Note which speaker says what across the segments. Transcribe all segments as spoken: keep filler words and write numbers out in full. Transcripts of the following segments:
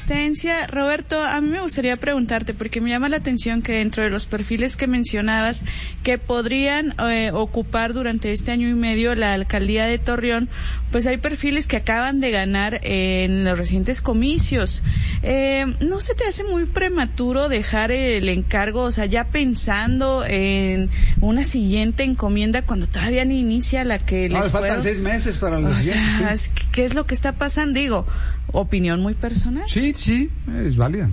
Speaker 1: asistencia. Roberto, a mí me gustaría preguntarte, porque me llama la atención que dentro de los perfiles que mencionabas que podrían eh, ocupar durante este año y medio la alcaldía de Torreón, pues hay perfiles que acaban de ganar en los recientes comicios. Eh, ¿No se te hace muy prematuro dejar el encargo, o sea, ya pensando en una siguiente encomienda cuando todavía ni inicia la que les
Speaker 2: no, faltan
Speaker 1: puedo...
Speaker 2: seis meses para los
Speaker 1: o
Speaker 2: siguientes?
Speaker 1: Sea,
Speaker 2: Sí.
Speaker 1: ¿qué es lo que está pasando? Digo, opinión muy personal.
Speaker 2: Sí, sí, es válida.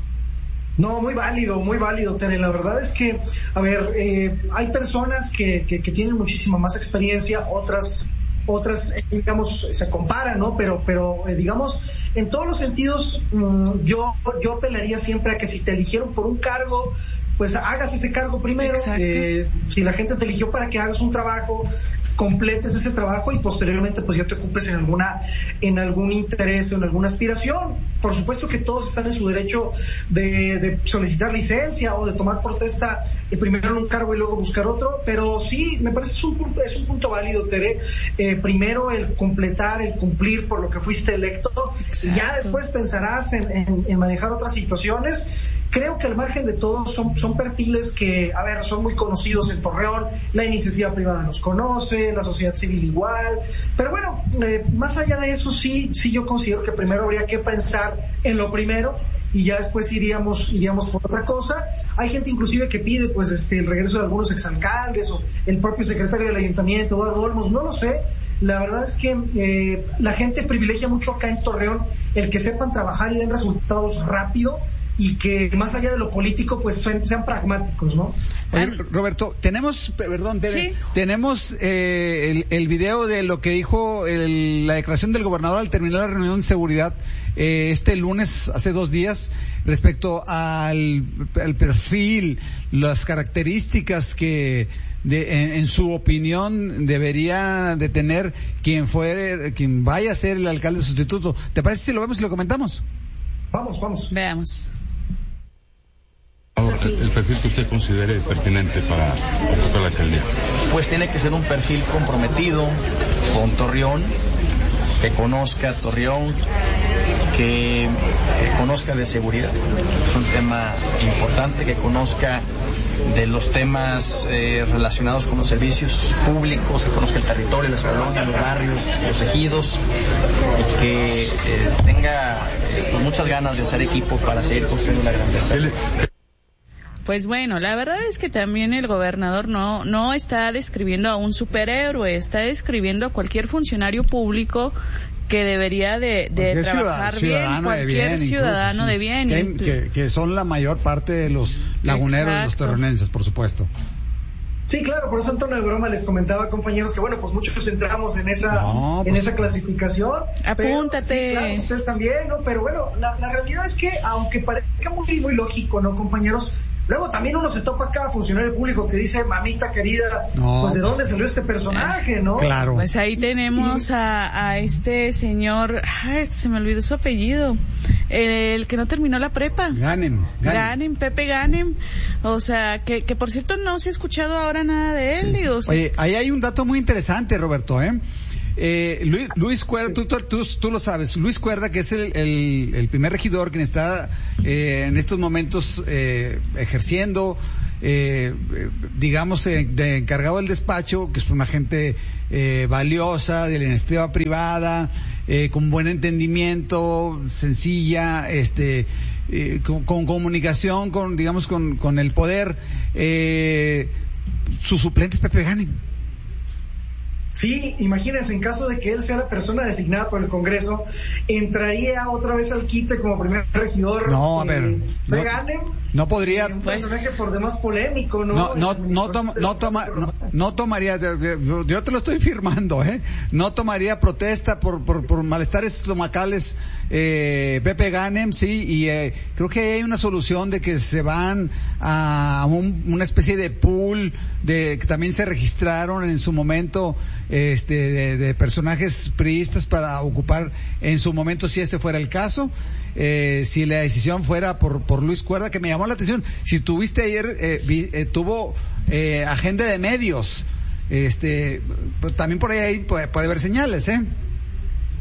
Speaker 3: No, muy válido, muy válido, Tere. La verdad es que, a ver, eh, hay personas que, que, que tienen muchísima más experiencia, otras otras, eh, digamos, se comparan, ¿no? Pero, pero eh, digamos, en todos los sentidos, mmm, yo yo apelaría siempre a que si te eligieron por un cargo, pues hagas ese cargo primero. Eh, si la gente te eligió para que hagas un trabajo, completes ese trabajo y posteriormente pues ya te ocupes en alguna en algún interés o en alguna aspiración. Por supuesto que todos están en su derecho de, de solicitar licencia o de tomar protesta eh, primero en un cargo y luego buscar otro, pero sí, me parece es un punto, es un punto válido, Tere. Eh, primero el completar, el cumplir por lo que fuiste electo. Exacto. Y ya después pensarás en, en, en manejar otras situaciones. Creo que al margen de todo son, son perfiles que, a ver, son muy conocidos en Torreón, la iniciativa privada los conoce, la sociedad civil igual, pero bueno, eh, más allá de eso sí, sí yo considero que primero habría que pensar en lo primero y ya después iríamos, iríamos por otra cosa. Hay gente inclusive que pide pues este el regreso de algunos exalcaldes o el propio secretario del ayuntamiento, Eduardo Olmos, no lo sé. La verdad es que eh, la gente privilegia mucho acá en Torreón el que sepan trabajar y den resultados rápido y que más allá de lo político pues sean, sean pragmáticos, ¿no?
Speaker 2: Oye, Roberto, tenemos, perdón, Tere, ¿sí? tenemos eh, el, el video de lo que dijo el, la declaración del gobernador al terminar la reunión de seguridad eh, este lunes, hace dos días, respecto al, al perfil, las características que de, en, en su opinión debería de tener quien fuere, quien vaya a ser el alcalde sustituto. ¿Te parece si lo vemos y lo comentamos?
Speaker 3: Vamos, vamos.
Speaker 1: Veamos.
Speaker 4: El, el perfil que usted considere pertinente para ocupar la alcaldía.
Speaker 5: Pues tiene que ser un perfil comprometido con Torreón, que conozca Torreón, que, que conozca de seguridad, es un tema importante, que conozca de los temas eh, relacionados con los servicios públicos, que conozca el territorio, las colonias, los barrios, los ejidos, y que eh, tenga eh, muchas ganas de hacer equipo para seguir construyendo la grandeza.
Speaker 1: Pues bueno, la verdad es que también el gobernador no no está describiendo a un superhéroe, está describiendo a cualquier funcionario público que debería de, de trabajar bien, cualquier
Speaker 2: de bien,
Speaker 1: ciudadano
Speaker 2: incluso, sí.
Speaker 1: de bien.
Speaker 2: Que, que, que son la mayor parte de los laguneros, Exacto. de los torreonenses, por supuesto.
Speaker 3: Sí, claro, por eso en tono de broma les comentaba, compañeros, que bueno, pues muchos entramos en esa
Speaker 2: no, pues,
Speaker 3: en esa clasificación.
Speaker 1: Apúntate.
Speaker 3: Pero, sí, claro, ustedes también, ¿no? Pero bueno, la, la realidad es que, aunque parezca muy, muy lógico, ¿no, compañeros? Luego también uno se topa a cada funcionario público que dice, mamita querida, no, pues de dónde salió este personaje, ¿no?
Speaker 2: Claro.
Speaker 1: Pues ahí tenemos a, a este señor, ay, se me olvidó su apellido, el, el que no terminó la prepa.
Speaker 2: Ganem.
Speaker 1: Ganem, Ganem Pepe Ganem. O sea, que, que por cierto no se ha escuchado ahora nada de él. Sí. Digo, o sea,
Speaker 2: Oye, ahí hay un dato muy interesante, Roberto, ¿eh? Eh, Luis, Luis Cuerda, tú, tú, tú, tú lo sabes, Luis Cuerda, que es el, el, el primer regidor quien está eh, en estos momentos eh, ejerciendo, eh, digamos, eh, de encargado del despacho, que es una gente eh, valiosa, de la iniciativa privada, eh, con buen entendimiento, sencilla, este, eh, con, con comunicación, con, digamos, con, con el poder. Eh, su suplente es Pepe Ganem.
Speaker 3: Sí, imagínense, en caso de que él sea la persona designada por el Congreso, entraría otra vez al quite como primer regidor.
Speaker 2: No, a ver,
Speaker 3: eh,
Speaker 2: no,
Speaker 3: de Ganem,
Speaker 2: no podría.
Speaker 3: Eh, un personaje pues, por demás polémico, ¿no?
Speaker 2: No, no, no, toma, no, toma, no, no tomaría, yo, yo te lo estoy firmando, ¿eh? No tomaría protesta por, por, por malestares estomacales, eh, Pepe Ganem, sí, y eh, creo que hay una solución de que se van a un, una especie de pool de que también se registraron en su momento. Este, de, de personajes priistas para ocupar en su momento, si ese fuera el caso, eh, si la decisión fuera por por Luis Cuerda, que me llamó la atención. Si tuviste ayer, eh, vi, eh, tuvo eh, agenda de medios, este, pues, también por ahí puede, puede haber señales, ¿eh?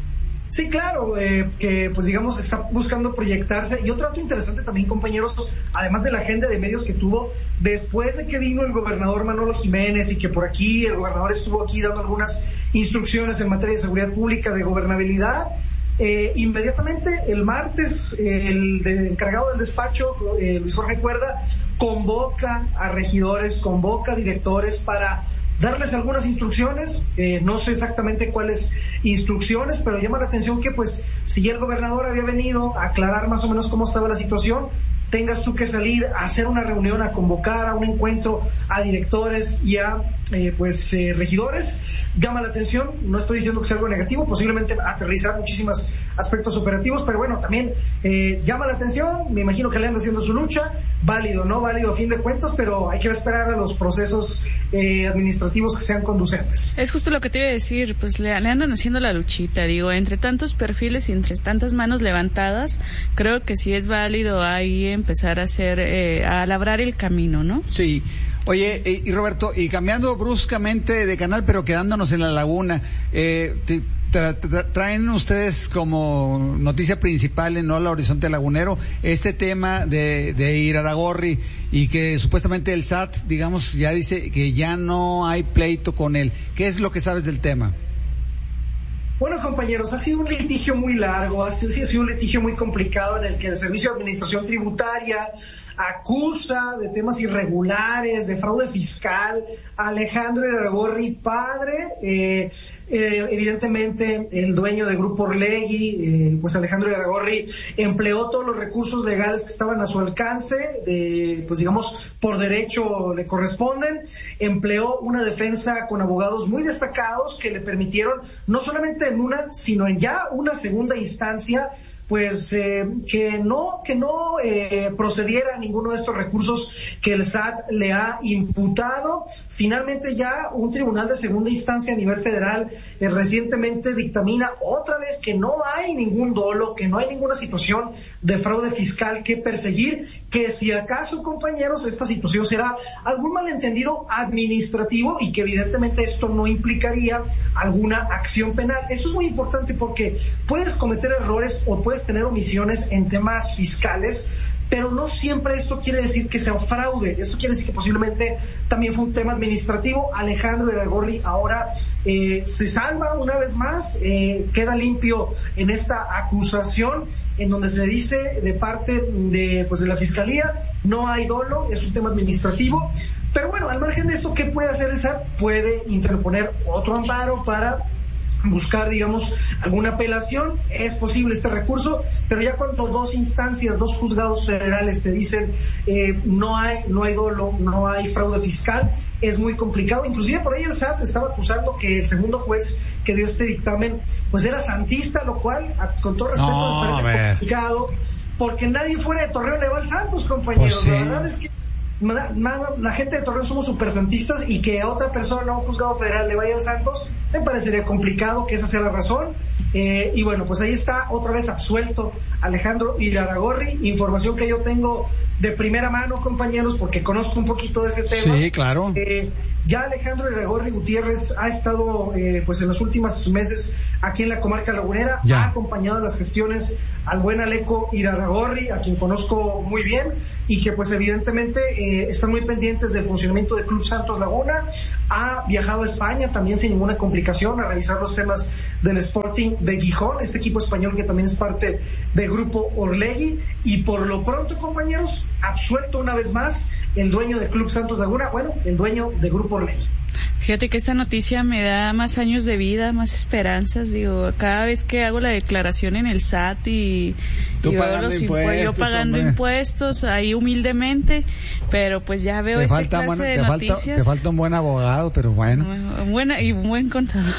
Speaker 3: Sí, claro, eh, que pues digamos está buscando proyectarse. Y otro dato interesante también, compañeros, además de la agenda de medios que tuvo, después de que vino el gobernador Manolo Jiménez y que por aquí el gobernador estuvo aquí dando algunas instrucciones en materia de seguridad pública, de gobernabilidad, eh, inmediatamente el martes el de, encargado del despacho, eh, Luis Jorge Cuerda, convoca a regidores, convoca a directores para darles algunas instrucciones, eh, no sé exactamente cuáles instrucciones, pero llama la atención que pues si ya el gobernador había venido a aclarar más o menos cómo estaba la situación, tengas tú que salir a hacer una reunión, a convocar a un encuentro a directores y a eh, pues eh, regidores, llama la atención. No estoy diciendo que sea algo negativo, posiblemente aterrizar muchísimos aspectos operativos, pero bueno, también eh, llama la atención. Me imagino que le anda haciendo su lucha, válido, no válido a fin de cuentas, pero hay que esperar a los procesos eh, administrativos que sean conducentes.
Speaker 1: Es justo lo que te iba a decir, pues le, le andan haciendo la luchita, digo, entre tantos perfiles y entre tantas manos levantadas, creo que sí es válido ahí empezar a hacer, eh, a labrar el camino, ¿no?
Speaker 2: Sí. Oye, y, y Roberto, y cambiando bruscamente de canal, pero quedándonos en la laguna, eh, te, tra, tra, traen ustedes como noticia principal en Hola Horizonte Lagunero este tema de, de Irarrágorri, y que supuestamente el S A T, digamos, ya dice que ya no hay pleito con él. ¿Qué es lo que sabes del tema?
Speaker 3: Bueno, compañeros, ha sido un litigio muy largo, ha sido, ha sido un litigio muy complicado en el que el Servicio de Administración Tributaria acusa de temas irregulares, de fraude fiscal a Alejandro Irarrágorri, padre, eh, eh, evidentemente el dueño de Grupo Orlegui, eh, pues Alejandro Irarrágorri empleó todos los recursos legales que estaban a su alcance, de, pues digamos, por derecho le corresponden, empleó una defensa con abogados muy destacados que le permitieron, no solamente en una, sino en ya una segunda instancia, pues eh, que no que no eh, procediera ninguno de estos recursos que el S A T le ha imputado. Finalmente ya un tribunal de segunda instancia a nivel federal eh, recientemente dictamina otra vez que no hay ningún dolo, que no hay ninguna situación de fraude fiscal que perseguir, que si acaso, compañeros, esta situación será algún malentendido administrativo y que evidentemente esto no implicaría alguna acción penal. Esto es muy importante porque puedes cometer errores o puedes tener omisiones en temas fiscales, pero no siempre esto quiere decir que sea un fraude. Esto quiere decir que posiblemente también fue un tema administrativo. Alejandro Irarrágorri ahora eh, se salva una vez más, eh, queda limpio en esta acusación en donde se dice de parte de pues de la Fiscalía no hay dolo, es un tema administrativo. Pero bueno, al margen de esto, ¿qué puede hacer el S A T? Puede interponer otro amparo para buscar, digamos, alguna apelación. Es posible este recurso, pero ya cuando dos instancias, dos juzgados federales te dicen eh, no hay no hay dolo, no hay fraude fiscal, es muy complicado. Inclusive por ahí el S A T estaba acusando que el segundo juez que dio este dictamen pues era santista, lo cual, a, con todo respeto,
Speaker 2: no,
Speaker 3: me parece complicado, porque nadie fuera de Torreón le va al Santos, compañeros. Pues sí. La verdad es que más la gente de Torreón somos super santistas, y que a otra persona, a un juzgado federal, le vaya al Santos, me parecería complicado que esa sea la razón. Eh, y bueno, pues ahí está otra vez absuelto Alejandro Irarrágorri, información que yo tengo de primera mano, compañeros, porque conozco un poquito de ese tema.
Speaker 2: Sí, claro.
Speaker 3: Eh, ya Alejandro Irarrágorri Gutiérrez ha estado eh, pues en los últimos meses aquí en la comarca lagunera, ya. Ha acompañado las gestiones al buen Aleco Irarrágorri, a quien conozco muy bien, y que pues evidentemente eh, están muy pendientes del funcionamiento del Club Santos Laguna. Ha viajado a España también sin ninguna complicación a revisar los temas del Sporting de Gijón, este equipo español que también es parte del Grupo Orlegui, y por lo pronto, compañeros, absuelto una vez más el dueño del Club Santos Laguna, bueno, el dueño del Grupo Orlegui.
Speaker 1: Fíjate que esta noticia me da más años de vida, más esperanzas. Digo, cada vez que hago la declaración en el S A T y,
Speaker 2: Tú
Speaker 1: y veo
Speaker 2: pagando
Speaker 1: los
Speaker 2: impuestos,
Speaker 1: impuestos, yo pagando
Speaker 2: hombre.
Speaker 1: impuestos ahí humildemente, pero pues ya veo esta clase
Speaker 2: bueno,
Speaker 1: de
Speaker 2: te
Speaker 1: noticias.
Speaker 2: Falta, te falta un buen abogado, pero bueno.
Speaker 1: Un buen, y un buen contador.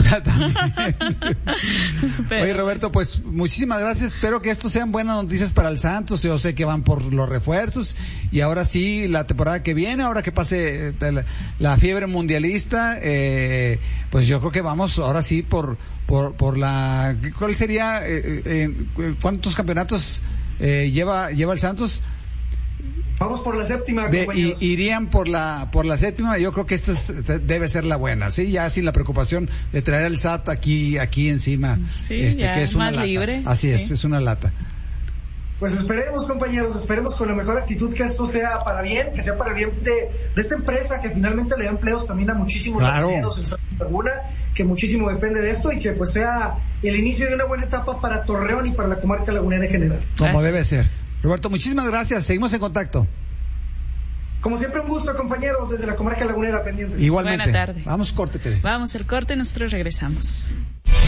Speaker 2: Pero, oye, Roberto, pues muchísimas gracias. Espero que esto sean buenas noticias para el Santos. Yo sé que van por los refuerzos, y ahora sí, la temporada que viene, ahora que pase la, la fiebre mundialista, eh, pues yo creo que vamos ahora sí por por por la ¿cuál sería eh, eh, cuántos campeonatos eh, lleva lleva el Santos?
Speaker 3: Vamos por la séptima,
Speaker 2: de,
Speaker 3: compañeros.
Speaker 2: y, irían por la por la séptima. Yo creo que esta, es, esta debe ser la buena, sí, ya sin la preocupación de traer el S A T aquí aquí encima,
Speaker 1: sí,
Speaker 2: este,
Speaker 1: ya
Speaker 2: que es una
Speaker 1: más
Speaker 2: lata.
Speaker 1: libre.
Speaker 2: Así
Speaker 1: sí.
Speaker 2: es, es una lata.
Speaker 3: Pues esperemos, compañeros, esperemos con la mejor actitud que esto sea para bien, que sea para bien de, de esta empresa que finalmente le da empleos también a muchísimos
Speaker 2: Claro.
Speaker 3: laguneros en Santa Laguna, que muchísimo depende de esto y que pues sea el inicio de una buena etapa para Torreón y para la comarca lagunera en general.
Speaker 2: Como
Speaker 1: Así
Speaker 2: debe
Speaker 1: es.
Speaker 2: ser. Roberto, muchísimas gracias, seguimos en contacto.
Speaker 3: Como siempre, un gusto, compañeros, desde la comarca lagunera pendientes.
Speaker 2: Igualmente.
Speaker 1: Buena tarde.
Speaker 2: Vamos, corte, Tere.
Speaker 1: Vamos al corte, nosotros regresamos.